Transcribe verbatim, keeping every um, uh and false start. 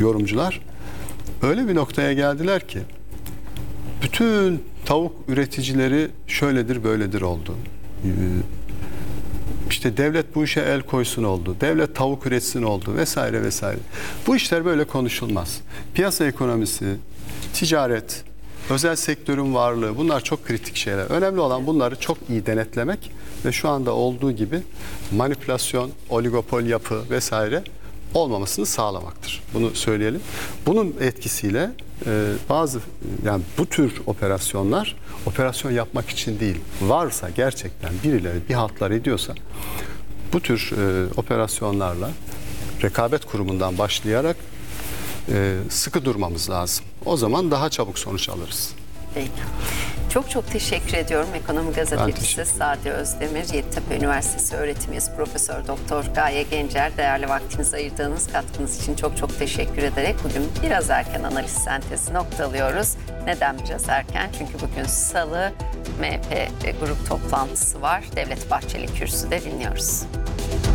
yorumcular öyle bir noktaya geldiler ki bütün tavuk üreticileri şöyledir böyledir oldu. İşte devlet bu işe el koysun oldu. Devlet tavuk üretsin oldu vesaire vesaire. Bu işler böyle konuşulmaz. Piyasa ekonomisi, ticaret, özel sektörün varlığı, bunlar çok kritik şeyler. Önemli olan bunları çok iyi denetlemek ve şu anda olduğu gibi manipülasyon, oligopol yapı vesaire olmamasını sağlamaktır. Bunu söyleyelim. Bunun etkisiyle e, bazı yani bu tür operasyonlar operasyon yapmak için değil, varsa gerçekten birileri bir haltlar ediyorsa bu tür e, operasyonlarla rekabet kurumundan başlayarak e, sıkı durmamız lazım. O zaman daha çabuk sonuç alırız. Peki. Çok çok teşekkür ediyorum. Ekonomi gazetecisi Sadi Özdemir, Yeditepe Üniversitesi öğretim üyesi Profesör Doktor Gaye Gencer, değerli vaktinizi ayırdığınız katkınız için çok çok teşekkür ederek bugün biraz erken analiz sentezi noktalıyoruz. Neden biraz erken? Çünkü bugün Salı M H P grup toplantısı var. Devlet Bahçeli kürsüde dinliyoruz.